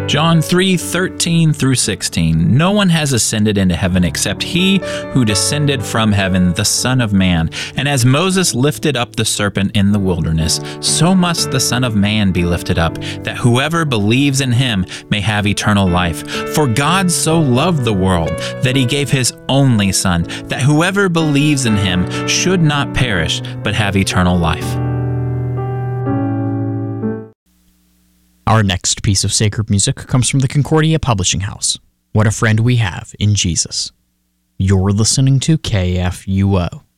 John 3:13 through 16. No one has ascended into heaven except he who descended from heaven, the Son of Man. And as Moses lifted up the serpent in the wilderness, so must the Son of Man be lifted up, that whoever believes in him may have eternal life. For God so loved the world that he gave his only Son, that whoever believes in him should not perish, but have eternal life. Our next piece of sacred music comes from the Concordia Publishing House. What a Friend We Have in Jesus. You're listening to KFUO.